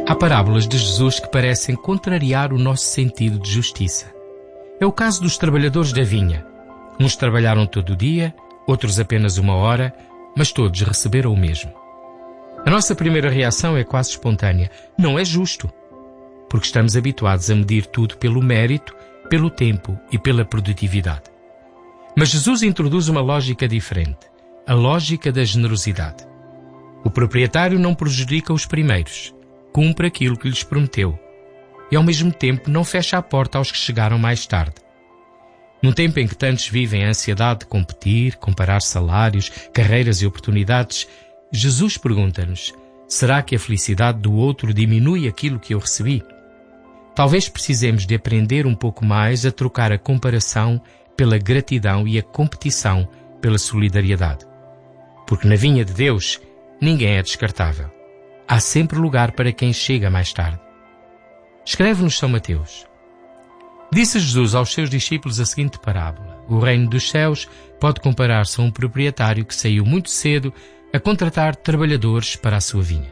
Há parábolas de Jesus que parecem contrariar o nosso sentido de justiça. É o caso dos trabalhadores da vinha. Uns trabalharam todo o dia, outros apenas 1 hora, mas todos receberam o mesmo. A nossa primeira reação é quase espontânea. Não é justo. Porque estamos habituados a medir tudo pelo mérito, pelo tempo e pela produtividade. Mas Jesus introduz uma lógica diferente. A lógica da generosidade. O proprietário não prejudica os primeiros. Cumpre aquilo que lhes prometeu. E ao mesmo tempo não fecha a porta aos que chegaram mais tarde. Num tempo em que tantos vivem a ansiedade de competir, comparar salários, carreiras e oportunidades, Jesus pergunta-nos: será que a felicidade do outro diminui aquilo que eu recebi? Talvez precisemos de aprender um pouco mais a trocar a comparação pela gratidão e a competição pela solidariedade. Porque na vinha de Deus, ninguém é descartável. Há sempre lugar para quem chega mais tarde. Escreve-nos São Mateus. Disse Jesus aos seus discípulos a seguinte parábola: o reino dos céus pode comparar-se a um proprietário que saiu muito cedo a contratar trabalhadores para a sua vinha.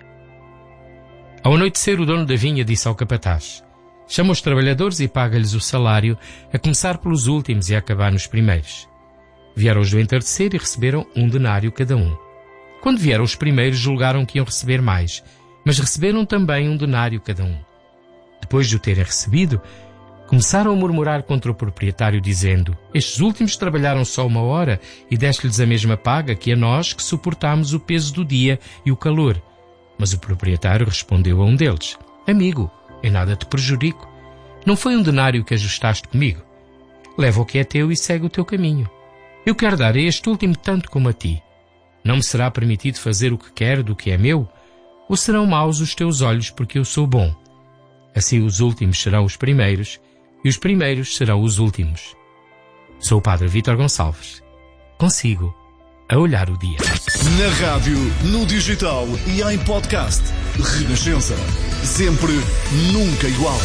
Ao anoitecer, o dono da vinha disse ao capataz: chama os trabalhadores e paga-lhes o salário, a começar pelos últimos e a acabar nos primeiros. Vieram os do entardecer e receberam 1 denário cada um. Quando vieram os primeiros, julgaram que iam receber mais, mas receberam também 1 denário cada um. Depois de o terem recebido, começaram a murmurar contra o proprietário, dizendo: estes últimos trabalharam só 1 hora e deste-lhes a mesma paga que a nós, que suportámos o peso do dia e o calor. Mas o proprietário respondeu a um deles: amigo, em nada te prejudico. Não foi 1 denário que ajustaste comigo? Leva o que é teu e segue o teu caminho. Eu quero dar a este último tanto como a ti. Não me será permitido fazer o que quero do que é meu? Ou serão maus os teus olhos porque eu sou bom? Assim os últimos serão os primeiros e os primeiros serão os últimos. Sou o Padre Vítor Gonçalves. Consigo a olhar o dia. Na rádio, no digital e em podcast. Renascença. Sempre, nunca igual.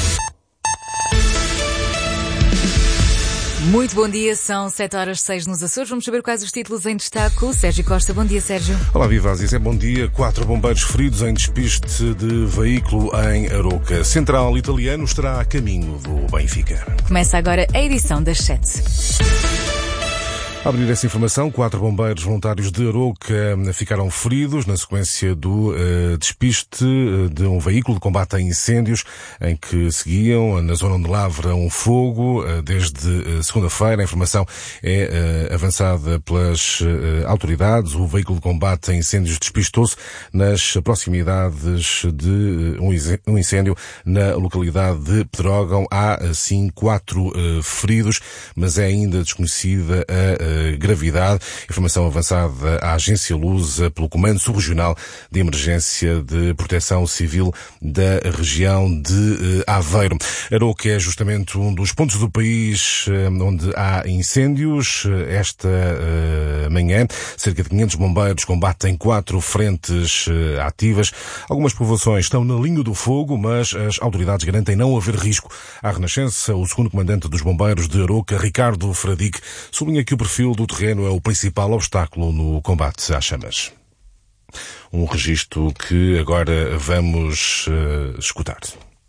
Muito bom dia, são 7h06 nos Açores. Vamos saber quais os títulos em destaque. O Sérgio Costa, bom dia, Sérgio. Olá, viva Aziz, bom dia. 4 bombeiros feridos em despiste de veículo em Aroca. Central italiano estará a caminho do Benfica. Começa agora a edição das 7. A abrir essa informação, 4 bombeiros voluntários de Aroca ficaram feridos na sequência do despiste de um veículo de combate a incêndios em que seguiam na zona onde lavra um fogo desde segunda-feira. A informação é avançada pelas autoridades. O veículo de combate a incêndios despistou-se nas proximidades de um incêndio na localidade de Pedrógão. Há, sim, 4 feridos, mas é ainda desconhecida a gravidade. Informação avançada à Agência Lusa pelo Comando Subregional de Emergência de Proteção Civil da região de Aveiro. Aroca é justamente um dos pontos do país onde há incêndios. Esta manhã, cerca de 500 bombeiros combatem 4 frentes ativas. Algumas povoações estão na linha do fogo, mas as autoridades garantem não haver risco. À Renascença, o segundo comandante dos bombeiros de Aroca, Ricardo Fradique, sublinha que o perfil do terreno é o principal obstáculo no combate às chamas. Um registro que agora vamos escutar.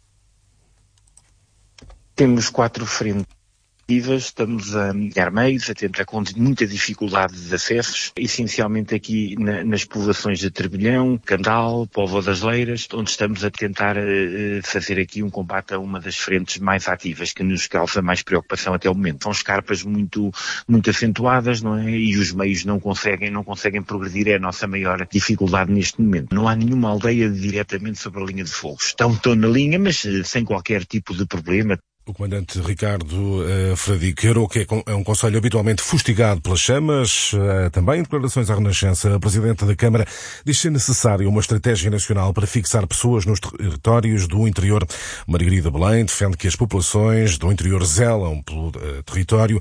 Temos 4 frentes. Estamos a ganhar meios, a tentar com muita dificuldade de acessos, essencialmente aqui nas povoações de Trebilhão, Candal, Póvoa das Leiras, onde estamos a tentar fazer aqui um combate a uma das frentes mais ativas, que nos causa mais preocupação até o momento. São escarpas muito acentuadas, não é? E os meios não conseguem progredir, é a nossa maior dificuldade neste momento. Não há nenhuma aldeia diretamente sobre a linha de fogo. Estão na linha, mas sem qualquer tipo de problema. O comandante Ricardo Fradique. Aroca é um concelho habitualmente fustigado pelas chamas. Também em declarações à Renascença, a Presidente da Câmara diz ser necessária uma estratégia nacional para fixar pessoas nos territórios do interior. Margarida Belém defende que as populações do interior zelam pelo território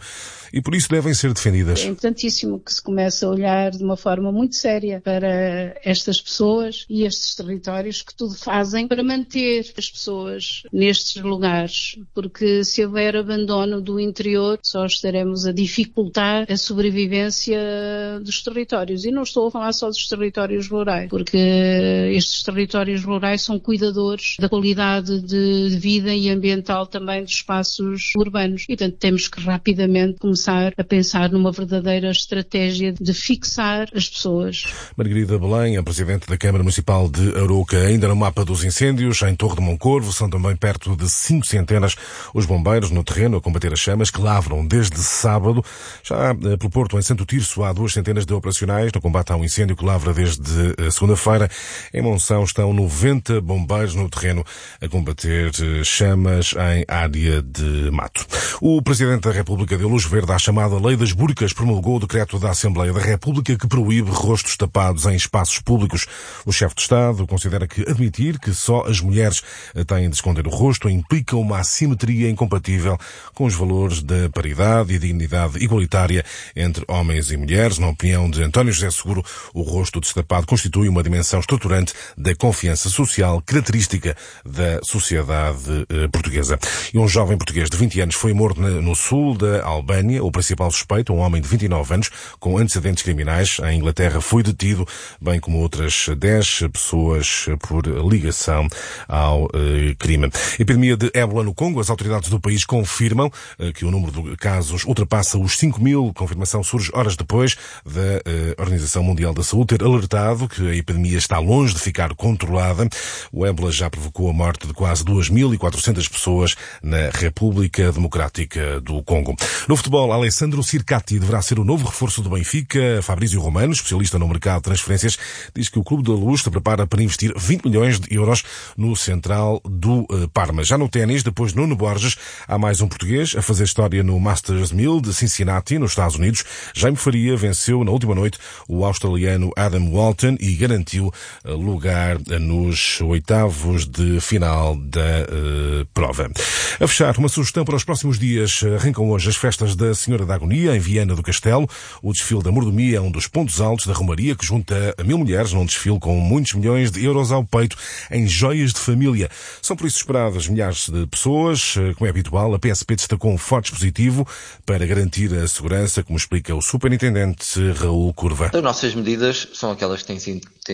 e por isso devem ser defendidas. É importantíssimo que se comece a olhar de uma forma muito séria para estas pessoas e estes territórios que tudo fazem para manter as pessoas nestes lugares, porque se houver abandono do interior, só estaremos a dificultar a sobrevivência dos territórios. E não estou a falar só dos territórios rurais, porque estes territórios rurais são cuidadores da qualidade de vida e ambiental também dos espaços urbanos. E, portanto, temos que rapidamente começar a pensar numa verdadeira estratégia de fixar as pessoas. Margarida Belém, a Presidente da Câmara Municipal de Arouca, ainda no mapa dos incêndios, em Torre de Moncorvo, são também perto de 5 centenas os bombeiros no terreno a combater as chamas, que lavram desde sábado. Já pelo Porto, em Santo Tirso, há 2 centenas de operacionais no combate ao incêndio que lavra desde segunda-feira. Em Monção estão 90 bombeiros no terreno a combater chamas em área de mato. O Presidente da República deu luz verde à chamada Lei das Burcas, promulgou o decreto da Assembleia da República que proíbe rostos tapados em espaços públicos. O chefe de Estado considera que admitir que só as mulheres têm de esconder o rosto implica uma assimetria incompatível com os valores da paridade e dignidade igualitária entre homens e mulheres. Na opinião de António José Seguro, o rosto destapado constitui uma dimensão estruturante da confiança social, característica da sociedade portuguesa. E um jovem português de 20 anos foi morto no sul da Albânia. O principal suspeito, um homem de 29 anos com antecedentes criminais em Inglaterra, foi detido, bem como outras 10 pessoas por ligação ao crime. A epidemia de ébola no Congo, as autoridades do país confirmam que o número de casos ultrapassa os 5.000. Confirmação surge horas depois da Organização Mundial da Saúde ter alertado que a epidemia está longe de ficar controlada. O ébola já provocou a morte de quase 2.400 pessoas na República Democrática do Congo. No futebol, Alessandro Circati deverá ser o novo reforço do Benfica. Fabrício Romano, especialista no mercado de transferências, diz que o Clube da Luz se prepara para investir 20 milhões de euros no central do Parma. Já no ténis, depois de Nuno Borges, há mais um português a fazer história no Masters 1000 de Cincinnati, nos Estados Unidos. Jaime Faria venceu na última noite o australiano Adam Walton e garantiu lugar nos oitavos de final da prova. A fechar, uma sugestão para os próximos dias. Arrancam hoje as festas da Senhora da Agonia, em Viana do Castelo. O desfile da Mordomia é um dos pontos altos da Romaria, que junta 1000 mulheres num desfile com muitos milhões de euros ao peito em joias de família. São por isso esperadas milhares de pessoas. Como é habitual, a PSP destacou um forte dispositivo para garantir a segurança, como explica o superintendente Raul Curva. As nossas medidas são aquelas que têm sido